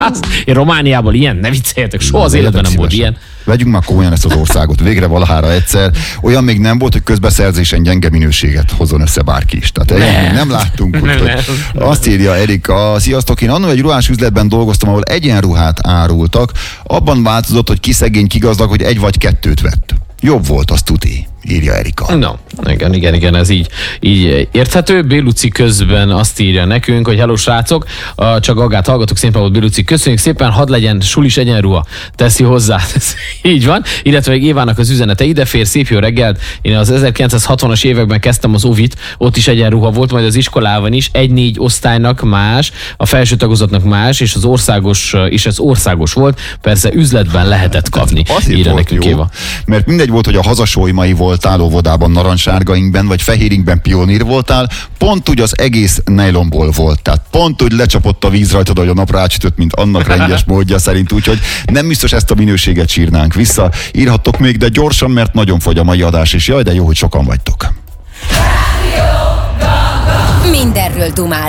Én Romániából ilyen, ne vicceljetek, soha az életben nem volt ilyen. Vegyünk már komolyan ezt az országot, végre valahára egyszer. Olyan még nem volt, hogy közbeszerzésen gyenge minőséget hozzon össze bárki is. Tehát nem láttunk. Azt írja Erika, sziasztok, én annól egy ruhás üzletben dolgoztam, ahol egyenruhát árultak. Abban változott, hogy ki szegény, ki gazdag, hogy egy vagy kettőt vett. Jobb volt, azt tuti, írja Erika. Na, igen, ez így érthető. Béluci közben azt írja nekünk, hogy hello srácok, csak Agát hallgatok, szépen volt Béluci, köszönjük szépen, hadd legyen sulis egyenruha, teszi hozzá. Így van, illetve Évának az üzenete idefér, szép jó reggelt, én az 1960-as években kezdtem az Ovit, ott is egyenruha volt, majd az iskolában is, 1-4 osztálynak más, a felső tagozatnak más, és az országos, és ez országos volt, persze üzletben lehetett kapni. Azért volt jó, Éva. Mert mindegy volt, hogy a hazasólymai voltál óvodában narancssárgainkben, vagy fehéringben pionír voltál, pont úgy az egész nejlomból volt. Tehát pont úgy lecsapott a víz rajtad, hogy a napra átsütött, mint annak rendes módja szerint, úgyhogy nem biztos ezt a minőséget sírnánk vissza. Írhattok még, de gyorsan, mert nagyon fogy a mai adás, és jaj, de jó, hogy sokan vagytok. Mindenről dumálunk.